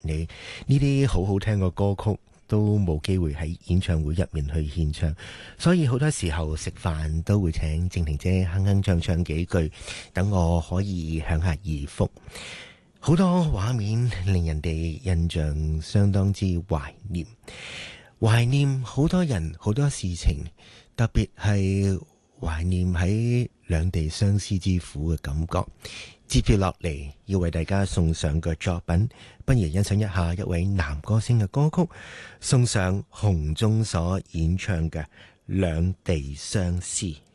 你呢啲好好聽嘅歌曲都冇機會喺演唱會入面去獻唱，所以好多時候食飯都會請靜婷姐哼哼唱唱幾句，等我可以享下耳福。好多畫面令人哋印象相當之懷念好多人好多事情，特別係懷念喺兩地相思之苦嘅感覺。接住落嚟要為大家送上嘅作品，不如欣賞一下一位男歌星嘅歌曲，送上洪鐘所演唱嘅《兩地相思》。